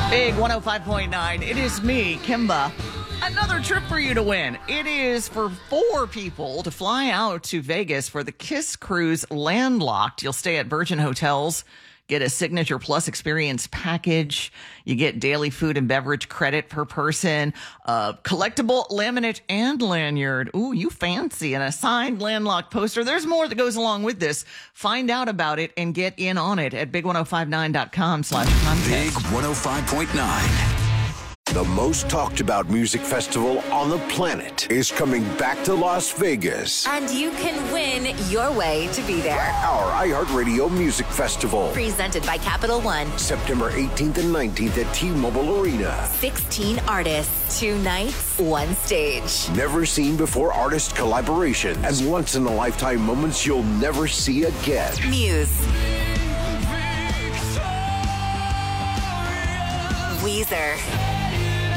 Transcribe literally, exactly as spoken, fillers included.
Big one oh five point nine. It is me, Kimba. Another trip for you to win. It is for four people to fly out to Vegas for the Kiss Cruise Landlocked. You'll stay at Virgin Hotels, get a Signature Plus experience package. You get daily food and beverage credit per person, a collectible laminate and lanyard. Ooh, you fancy. And a signed Landlocked poster. There's more that goes along with this. Find out about it and get in on it at big ten fifty-nine dot com slash contest. Big one oh five point nine. The most talked about music festival on the planet is coming back to Las Vegas. And you can win your way to be there. Our iHeartRadio Music Festival. Presented by Capital One. September eighteenth and nineteenth at T-Mobile Arena. sixteen artists, two nights, one stage. Never seen before artist collaborations and once in a lifetime moments you'll never see again. Muse. Weezer.